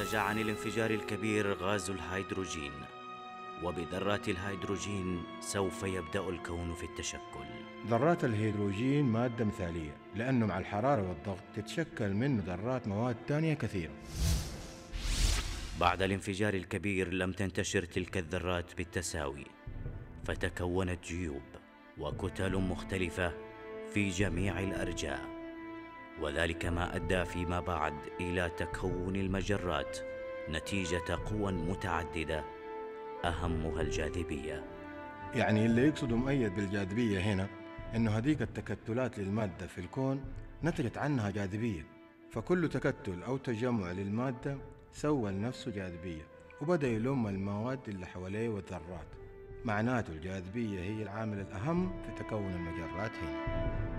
نتج عن الانفجار الكبير غاز الهيدروجين، وبذرات الهيدروجين سوف يبدأ الكون في التشكل. ذرات الهيدروجين مادة مثالية، لأنه مع الحرارة والضغط تتشكل منه ذرات مواد تانية كثيرة. بعد الانفجار الكبير لم تنتشر تلك الذرات بالتساوي، فتكونت جيوب وكتل مختلفة في جميع الأرجاء، وذلك ما أدى فيما بعد إلى تكون المجرات نتيجة قوى متعددة أهمها الجاذبية. يعني اللي يقصده مؤيد بالجاذبية هنا إنه هذيك التكتلات للمادة في الكون نتجت عنها جاذبية، فكل تكتل أو تجمع للمادة سوى لنفسه جاذبية وبدأ يلم المواد اللي حواليه والذرات. معناته الجاذبية هي العامل الأهم في تكون المجرات هنا.